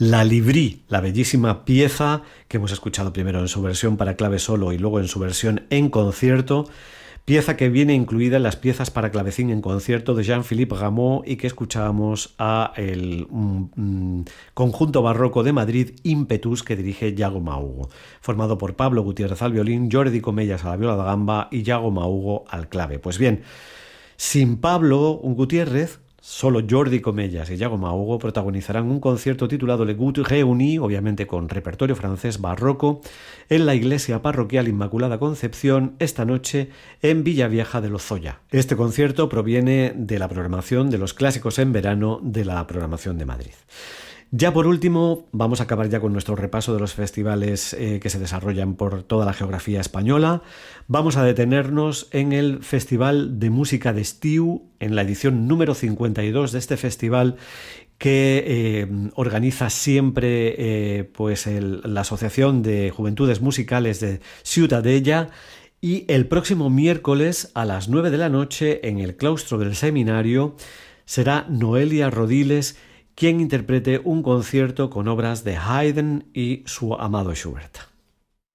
La Libri, la bellísima pieza que hemos escuchado primero en su versión para clave solo y luego en su versión en concierto, pieza que viene incluida en las piezas para clavecín en concierto de Jean-Philippe Rameau y que escuchábamos a el conjunto barroco de Madrid Impetus que dirige Yago Mahugo, formado por Pablo Gutiérrez al violín, Jordi Comellas a la viola da gamba y Yago Mahugo al clave. Pues bien, sin Pablo Gutiérrez, solo Jordi Comellas y Yago Mahugo protagonizarán un concierto titulado Le Goût Réuni, obviamente con repertorio francés barroco, en la iglesia parroquial Inmaculada Concepción esta noche en Villavieja de Lozoya. Este concierto proviene de la programación de los clásicos en verano de la programación de Madrid. Ya por último, vamos a acabar ya con nuestro repaso de los festivales que se desarrollan por toda la geografía española. Vamos a detenernos en el Festival de Música de Estiu, en la edición número 52 de este festival que organiza siempre la Asociación de Juventudes Musicales de Ciutadella. Y el próximo miércoles a las 9 de la noche en el claustro del seminario será Noelia Rodiles quien interprete un concierto con obras de Haydn y su amado Schubert.